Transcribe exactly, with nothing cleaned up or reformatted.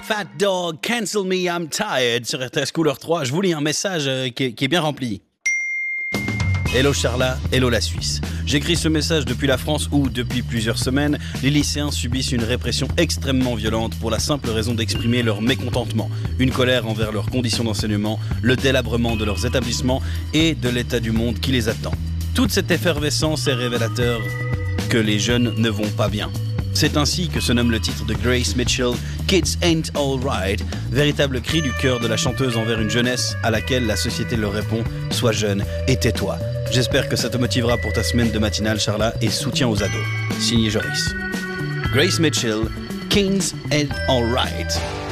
Fat Dog, Cancel Me, I'm Tired sur R T S Couleur trois. Je vous lis un message euh, qui, est, qui est bien rempli. Hello Charla, hello la Suisse. J'écris ce message depuis la France où, depuis plusieurs semaines, les lycéens subissent une répression extrêmement violente pour la simple raison d'exprimer leur mécontentement, une colère envers leurs conditions d'enseignement, le délabrement de leurs établissements et de l'état du monde qui les attend. Toute cette effervescence est révélateur que les jeunes ne vont pas bien. C'est ainsi que se nomme le titre de Grace Mitchell, Kids Ain't Alright, véritable cri du cœur de la chanteuse envers une jeunesse à laquelle la société leur répond « Sois jeune et tais-toi ». J'espère que ça te motivera pour ta semaine de matinale, Charla, et soutien aux ados. Signé Joris. Grace Mitchell, Kids Ain't Alright.